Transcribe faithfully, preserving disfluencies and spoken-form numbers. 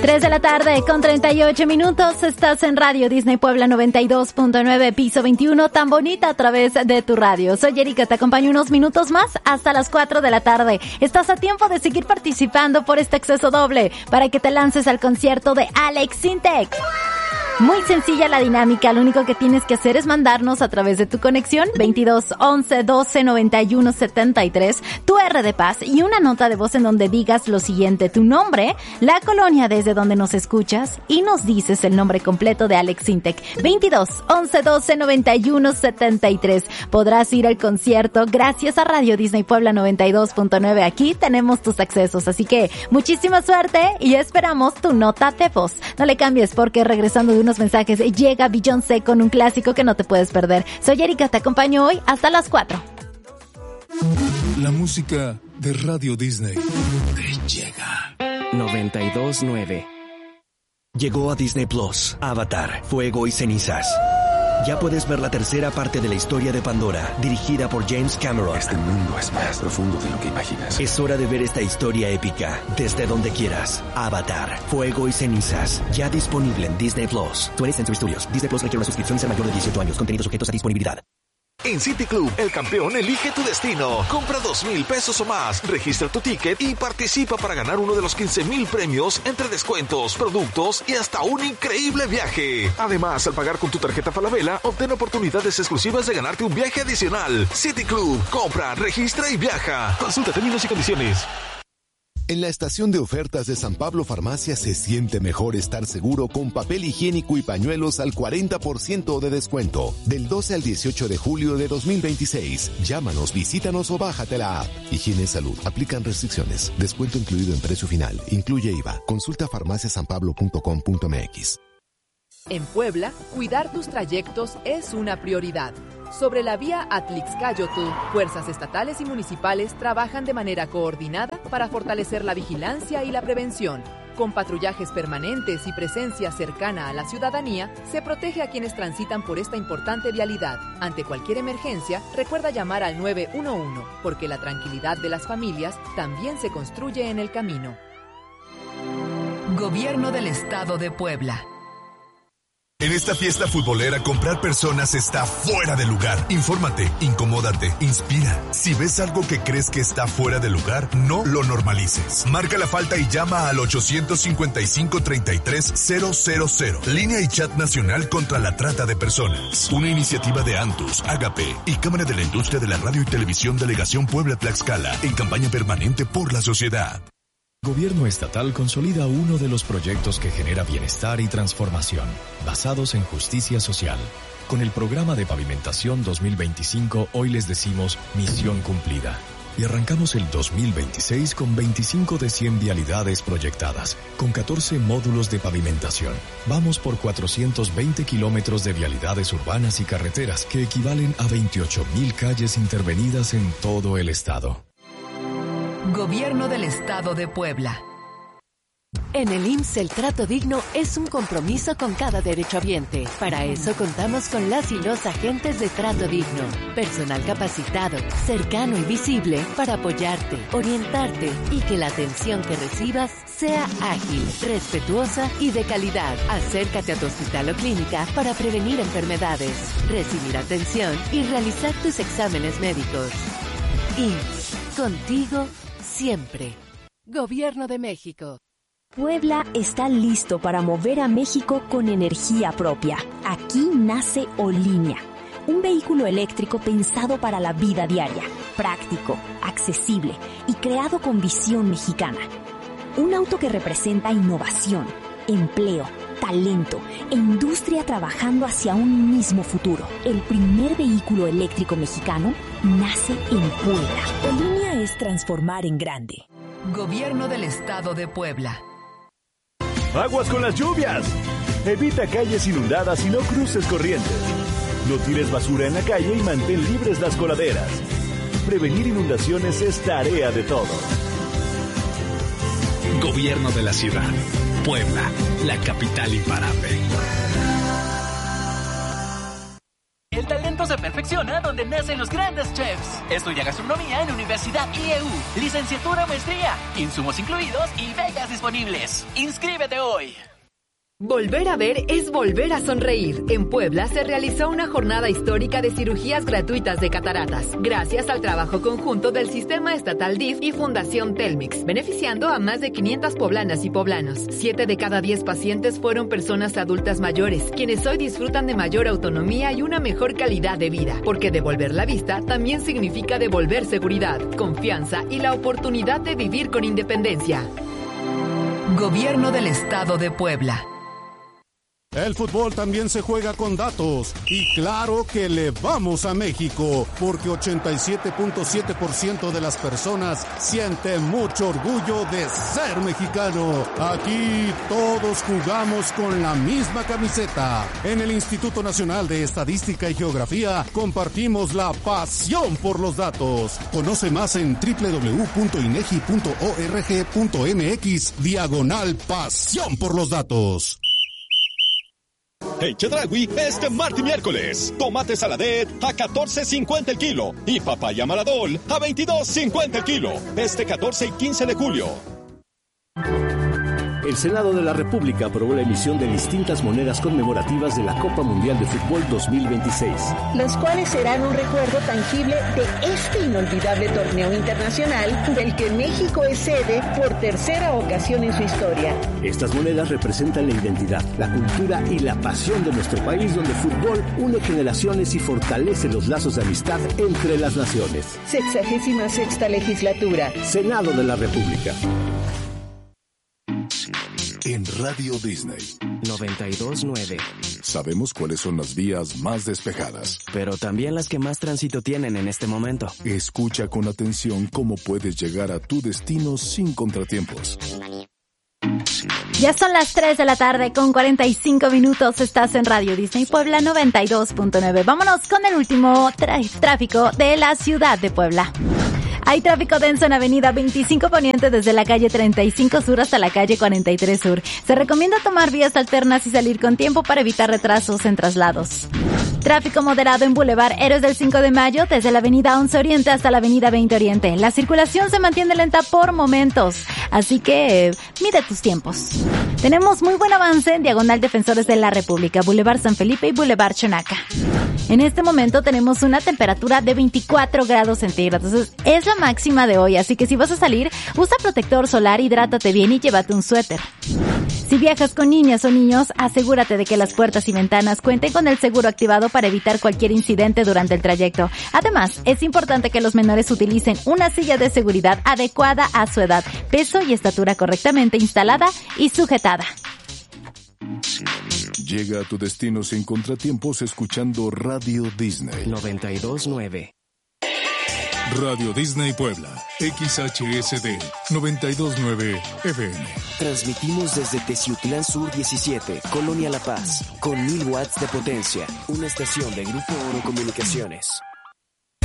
tres de la tarde con treinta y ocho minutos. Estás en Radio Disney Puebla noventa y dos punto nueve, piso veintiuno, tan bonita a través de tu radio. Soy Erika, te acompaño unos minutos más hasta las cuatro de la tarde. Estás a tiempo de seguir participando por este acceso doble para que te lances al concierto de Alex Sintek. Muy sencilla la dinámica, lo único que tienes que hacer es mandarnos a través de tu conexión veintidós once doce noventa y uno setenta y tres tu R de paz y una nota de voz en donde digas lo siguiente: tu nombre, la colonia desde donde nos escuchas y nos dices el nombre completo de Alex Sintek. veintidós once doce noventa y uno setenta y tres. Podrás ir al concierto gracias a Radio Disney Puebla noventa y dos punto nueve. Aquí tenemos tus accesos, así que muchísima suerte y esperamos tu nota de voz. No le cambies porque regresando de unos mensajes llega Beyoncé con un clásico que no te puedes perder. Soy Erika, te acompaño hoy hasta las cuatro. La música de Radio Disney te llega. noventa y dos punto nueve. Llegó a Disney Plus, Avatar, Fuego y Cenizas. Ya puedes ver la tercera parte de la historia de Pandora, dirigida por James Cameron. Este mundo es más profundo de lo que imaginas. Es hora de ver esta historia épica, desde donde quieras. Avatar, Fuego y Cenizas, ya disponible en Disney Plus. twentieth Century Studios. Disney Plus requiere una suscripción y ser mayor de dieciocho años. Contenidos sujetos a disponibilidad. En City Club, el campeón elige tu destino. Compra dos mil pesos o más, registra tu ticket y participa para ganar uno de los quince mil premios entre descuentos, productos y hasta un increíble viaje. Además, al pagar con tu tarjeta Falabella, obtén oportunidades exclusivas de ganarte un viaje adicional. City Club, compra, registra y viaja. Consulta términos y condiciones. En la estación de ofertas de San Pablo Farmacia se siente mejor estar seguro con papel higiénico y pañuelos al cuarenta por ciento de descuento. Del doce al dieciocho de julio de dos mil veintiséis. Llámanos, visítanos o bájate la app. Higiene y salud. Aplican restricciones. Descuento incluido en precio final. Incluye I V A. Consulta farmacia san pablo punto com punto m x. En Puebla, cuidar tus trayectos es una prioridad. Sobre la vía Atlixcáyotl, fuerzas estatales y municipales trabajan de manera coordinada para fortalecer la vigilancia y la prevención. Con patrullajes permanentes y presencia cercana a la ciudadanía, se protege a quienes transitan por esta importante vialidad. Ante cualquier emergencia, recuerda llamar al nueve uno uno, porque la tranquilidad de las familias también se construye en el camino. Gobierno del Estado de Puebla. En esta fiesta futbolera, comprar personas está fuera de lugar. Infórmate, incomódate, inspira. Si ves algo que crees que está fuera de lugar, no lo normalices. Marca la falta y llama al ochocientos cincuenta y cinco, treinta y tres, cero cero cero. Línea y chat nacional contra la trata de personas. Una iniciativa de Antus, Agape y Cámara de la Industria de la Radio y Televisión Delegación Puebla-Tlaxcala en campaña permanente por la sociedad. Gobierno estatal consolida uno de los proyectos que genera bienestar y transformación, basados en justicia social. Con el programa de pavimentación dos mil veinticinco, hoy les decimos misión cumplida. Y arrancamos el dos mil veintiséis con veinticinco de cien vialidades proyectadas, con catorce módulos de pavimentación. Vamos por cuatrocientos veinte kilómetros de vialidades urbanas y carreteras, que equivalen a veintiocho mil calles intervenidas en todo el estado. Gobierno del Estado de Puebla. En el I M S S el trato digno es un compromiso con cada derechohabiente. Para eso contamos con las y los agentes de trato digno. Personal capacitado, cercano y visible para apoyarte, orientarte y que la atención que recibas sea ágil, respetuosa y de calidad. Acércate a tu hospital o clínica para prevenir enfermedades, recibir atención y realizar tus exámenes médicos. I M S S, contigo siempre. Gobierno de México. Puebla está listo para mover a México con energía propia. Aquí nace Olinea, un vehículo eléctrico pensado para la vida diaria, práctico, accesible y creado con visión mexicana. Un auto que representa innovación, empleo, talento e industria trabajando hacia un mismo futuro. El primer vehículo eléctrico mexicano nace en Puebla. Olinea es transformar en grande. Gobierno del Estado de Puebla. ¡Aguas con las lluvias! Evita calles inundadas y no cruces corrientes. No tires basura en la calle y mantén libres las coladeras. Prevenir inundaciones es tarea de todos. Gobierno de la ciudad. Puebla, la capital imparable. El talento se perfecciona donde nacen los grandes chefs. Estudia gastronomía en Universidad I E U. Licenciatura, maestría, insumos incluidos y becas disponibles. ¡Inscríbete hoy! Volver a ver es volver a sonreír. En Puebla se realizó una jornada histórica de cirugías gratuitas de cataratas, gracias al trabajo conjunto del Sistema Estatal D I F y Fundación Telmex, beneficiando a más de quinientas poblanas y poblanos. Siete de cada diez pacientes fueron personas adultas mayores, quienes hoy disfrutan de mayor autonomía y una mejor calidad de vida, porque devolver la vista también significa devolver seguridad, confianza y la oportunidad de vivir con independencia. Gobierno del Estado de Puebla. El fútbol también se juega con datos y claro que le vamos a México porque ochenta y siete punto siete por ciento de las personas siente mucho orgullo de ser mexicano. Aquí todos jugamos con la misma camiseta. En el Instituto Nacional de Estadística y Geografía compartimos la pasión por los datos. Conoce más en doble u doble u doble u punto inegi punto org punto mx diagonal pasión por los datos. En Chedraui, este martes y miércoles, tomate saladet a catorce cincuenta el kilo y papaya maladol a veintidós cincuenta el kilo. Este catorce y quince de julio. El Senado de la República aprobó la emisión de distintas monedas conmemorativas de la Copa Mundial de Fútbol dos mil veintiséis. Los cuales serán un recuerdo tangible de este inolvidable torneo internacional del que México es sede por tercera ocasión en su historia. Estas monedas representan la identidad, la cultura y la pasión de nuestro país, donde el fútbol une generaciones y fortalece los lazos de amistad entre las naciones. Sexagésima sexta legislatura. Senado de la República. En Radio Disney noventa y dos punto nueve. Sabemos cuáles son las vías más despejadas, pero también las que más tránsito tienen en este momento. Escucha con atención cómo puedes llegar a tu destino sin contratiempos. Ya son las tres de la tarde con cuarenta y cinco minutos. Estás en Radio Disney Puebla noventa y dos punto nueve. Vámonos con el último tra- tráfico de la ciudad de Puebla. Hay tráfico denso en Avenida veinticinco Poniente desde la calle treinta y cinco Sur hasta la calle cuarenta y tres Sur. Se recomienda tomar vías alternas y salir con tiempo para evitar retrasos en traslados. Tráfico moderado en Boulevard Héroes del cinco de Mayo desde la Avenida once Oriente hasta la Avenida veinte Oriente. La circulación se mantiene lenta por momentos, así que mide tus tiempos. Tenemos muy buen avance en Diagonal Defensores de la República, Boulevard San Felipe y Boulevard Chonaca. En este momento tenemos una temperatura de veinticuatro grados centígrados. Es la máxima de hoy, así que si vas a salir, usa protector solar, hidrátate bien y llévate un suéter. Si viajas con niñas o niños, asegúrate de que las puertas y ventanas cuenten con el seguro activado para evitar cualquier incidente durante el trayecto. Además, es importante que los menores utilicen una silla de seguridad adecuada a su edad, peso y estatura correctamente instalada y sujetada. Llega a tu destino sin contratiempos escuchando Radio Disney noventa y dos punto nueve. Radio Disney Puebla, X H S D noventa y dos punto nueve F M. Transmitimos desde Teciutlán Sur diecisiete, Colonia La Paz, con mil watts de potencia. Una estación de Grupo Oro Comunicaciones.